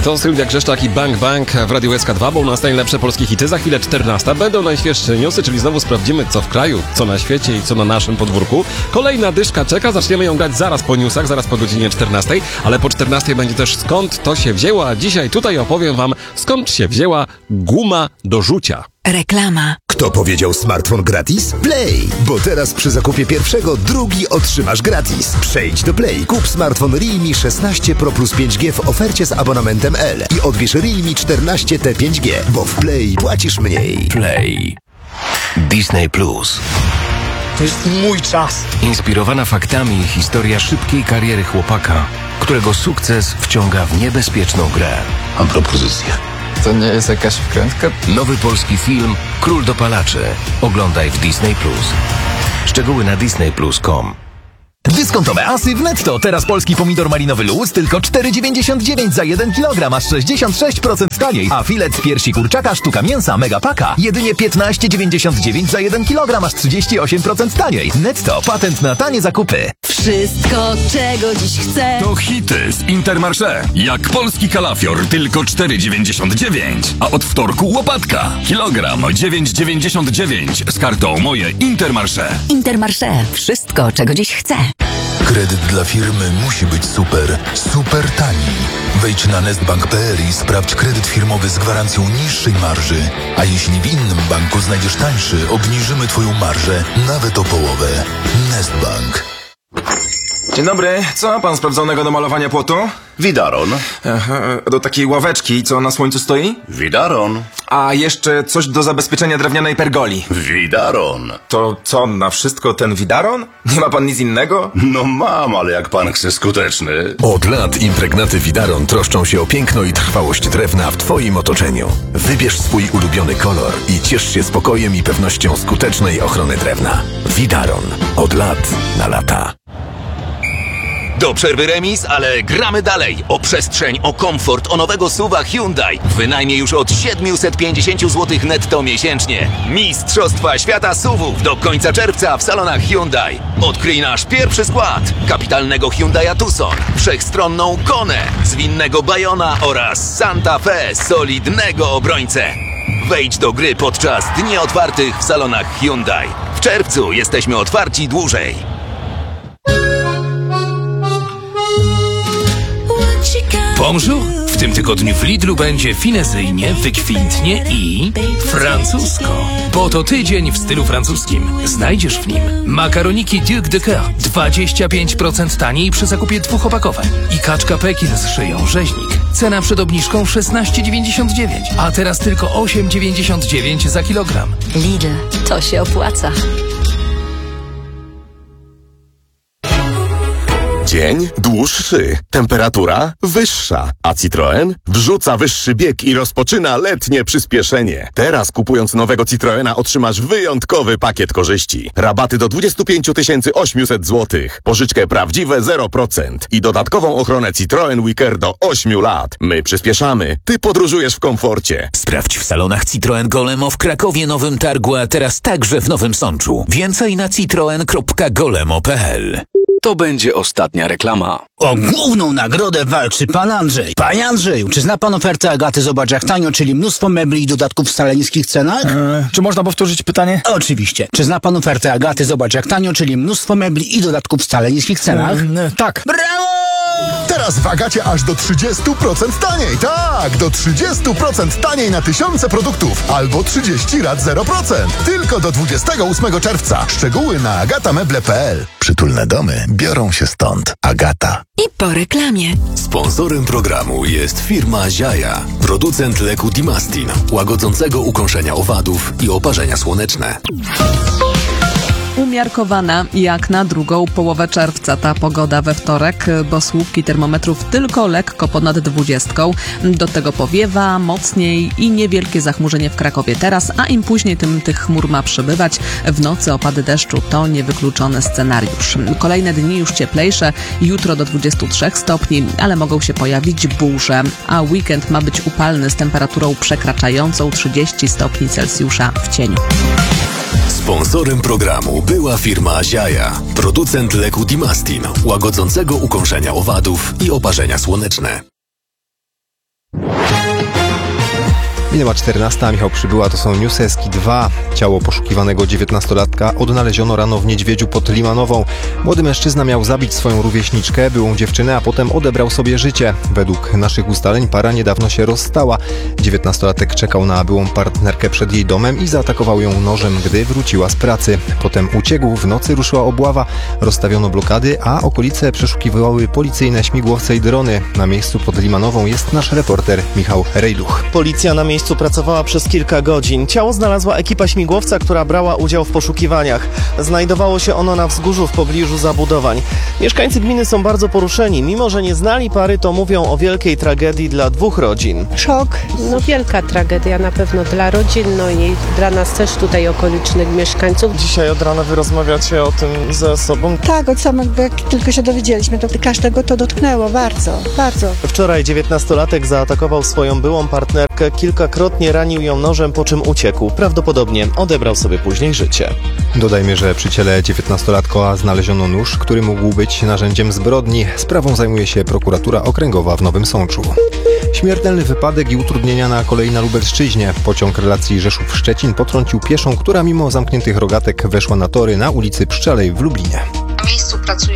To Sylwia Grzeszczak i Bang Bang w Radiu SK2, bo u nas najlepsze polskie hity. Za chwilę 14. Będą najświeższe newsy, czyli znowu sprawdzimy, co w kraju, co na świecie i co na naszym podwórku. Kolejna dyszka czeka, zaczniemy ją grać zaraz po newsach, zaraz po godzinie 14, ale po 14 będzie też skąd to się wzięło, a dzisiaj tutaj opowiem wam, skąd się wzięła guma do rzucia. Reklama. Kto powiedział smartfon gratis? Play! Bo teraz przy zakupie pierwszego drugi otrzymasz gratis. Przejdź do Play, kup smartfon Realme 16 Pro plus 5G w ofercie z abonamentem L i odbierz Realme 14T 5G, bo w Play płacisz mniej. Play. Disney Plus. To jest mój czas. Inspirowana faktami historia szybkiej kariery chłopaka, którego sukces wciąga w niebezpieczną grę. Mam propozycję. To nie jest jakaś wkrętka? Nowy polski film Król dopalaczy. Oglądaj w Disney Plus. Szczegóły na disneyplus.com. Dyskontowe asy w Netto. Teraz polski pomidor malinowy Luz tylko 4,99 za 1 kg, aż 66% taniej. A filet piersi kurczaka sztuka mięsa Mega Paka jedynie 15,99 za 1 kg, aż 38% taniej. Netto. Patent na tanie zakupy. Wszystko, czego dziś chcę. To hity z Intermarché. Jak polski kalafior tylko 4,99. A od wtorku łopatka. Kilogram 9,99 z kartą Moje Intermarché. Intermarché. Wszystko, czego dziś chcę. Kredyt dla firmy musi być super, super tani. Wejdź na nestbank.pl i sprawdź kredyt firmowy z gwarancją niższej marży. A jeśli w innym banku znajdziesz tańszy, obniżymy Twoją marżę nawet o połowę. Nestbank. Dzień dobry, co ma pan sprawdzonego do malowania płotu? Widaron. Do takiej ławeczki, co na słońcu stoi? Widaron. A jeszcze coś do zabezpieczenia drewnianej pergoli. Widaron. To co, na wszystko ten widaron? Nie ma pan nic innego? No mam, ale jak pan chce skuteczny. Od lat impregnaty Widaron troszczą się o piękno i trwałość drewna w Twoim otoczeniu. Wybierz swój ulubiony kolor i ciesz się spokojem i pewnością skutecznej ochrony drewna. Widaron. Od lat na lata. Do przerwy remis, ale gramy dalej. O przestrzeń, o komfort, o nowego SUV-a Hyundai. Wynajmie już od 750 zł netto miesięcznie. Mistrzostwa świata SUV-ów do końca czerwca w salonach Hyundai. Odkryj nasz pierwszy skład. Kapitalnego Hyundai'a Tucson, wszechstronną Konę, zwinnego Bayona oraz Santa Fe, solidnego obrońcę. Wejdź do gry podczas dni otwartych w salonach Hyundai. W czerwcu jesteśmy otwarci dłużej. Bonjour! W tym tygodniu w Lidlu będzie finezyjnie, wykwintnie i francusko. Bo to tydzień w stylu francuskim. Znajdziesz w nim makaroniki Duc de Coeur 25% taniej przy zakupie 2 opakowań i kaczka Pekin z szyją rzeźnik. Cena przed obniżką 16,99, a teraz tylko 8,99 za kilogram. Lidl, to się opłaca. Dzień dłuższy, temperatura wyższa, a Citroen wrzuca wyższy bieg i rozpoczyna letnie przyspieszenie. Teraz kupując nowego Citroena otrzymasz wyjątkowy pakiet korzyści. Rabaty do 25 800 zł, pożyczkę prawdziwe 0% i dodatkową ochronę Citroen Wicker do 8 lat. My przyspieszamy, ty podróżujesz w komforcie. Sprawdź w salonach Citroen Golemo w Krakowie, Nowym Targu, a teraz także w Nowym Sączu. Więcej na citroen.golemo.pl. To będzie ostatnia reklama. O główną nagrodę walczy pan Andrzej. Panie Andrzeju, czy zna pan ofertę Agaty Zobacz jak tanio, czyli mnóstwo mebli i dodatków w wcale niskich cenach? Czy można powtórzyć pytanie? Oczywiście. Czy zna pan ofertę Agaty Zobacz jak tanio, czyli mnóstwo mebli i dodatków w wcale niskich cenach? Tak. Brawo! Teraz w Agacie aż do 30% taniej. Tak, do 30% taniej na tysiące produktów. Albo 30 rat 0%. Tylko do 28 czerwca. Szczegóły na agatameble.pl. Przytulne domy biorą się stąd. Agata. I po reklamie. Sponsorem programu jest firma Ziaja, producent leku Dimastin, łagodzącego ukąszenia owadów i oparzenia słoneczne. Umiarkowana jak na drugą połowę czerwca ta pogoda we wtorek, bo słupki termometrów tylko lekko ponad 20. Do tego powiewa mocniej i niewielkie zachmurzenie w Krakowie teraz, a im później tym tych chmur ma przybywać. W nocy opady deszczu to niewykluczony scenariusz. Kolejne dni już cieplejsze, jutro do 23 stopni, ale mogą się pojawić burze, a weekend ma być upalny z temperaturą przekraczającą 30 stopni Celsjusza w cieniu. Sponsorem programu była firma Ziaja, producent leku Dimastin, łagodzącego ukąszenia owadów i oparzenia słoneczne. Minęła 14, Michał Przybyła, to są newsy Eski 2. Ciało poszukiwanego 19-latka odnaleziono rano w Niedźwiedziu pod Limanową. Młody mężczyzna miał zabić swoją rówieśniczkę, byłą dziewczynę, a potem odebrał sobie życie. Według naszych ustaleń para niedawno się rozstała. 19-latek czekał na byłą partnerkę przed jej domem i zaatakował ją nożem, gdy wróciła z pracy. Potem uciekł, w nocy ruszyła obława, rozstawiono blokady, a okolice przeszukiwały policyjne śmigłowce i drony. Na miejscu pod Limanową jest nasz reporter Michał Rejluch. Policja na miejscu pracowała przez kilka godzin. Ciało znalazła ekipa śmigłowca, która brała udział w poszukiwaniach. Znajdowało się ono na wzgórzu w pobliżu zabudowań. Mieszkańcy gminy są bardzo poruszeni. Mimo że nie znali pary, to mówią o wielkiej tragedii dla dwóch rodzin. Szok, wielka tragedia na pewno dla rodzin, i dla nas też tutaj okolicznych mieszkańców. Dzisiaj od rana wy rozmawiacie o tym ze sobą? Tak, od samego jak tylko się dowiedzieliśmy, to każdego to dotknęło bardzo, bardzo. Wczoraj 19-latek zaatakował swoją byłą partnerkę, kilkakrotnie ranił ją nożem, po czym uciekł. Prawdopodobnie odebrał sobie później życie. Dodajmy, że przy ciele 19-latka znaleziono nóż, który mógł być narzędziem zbrodni. Sprawą zajmuje się prokuratura okręgowa w Nowym Sączu. Śmiertelny wypadek i utrudnienia na kolei na Lubelszczyźnie. Pociąg relacji Rzeszów-Szczecin potrącił pieszą, która mimo zamkniętych rogatek weszła na tory na ulicy Pszczelej w Lublinie. Na miejscu pracuje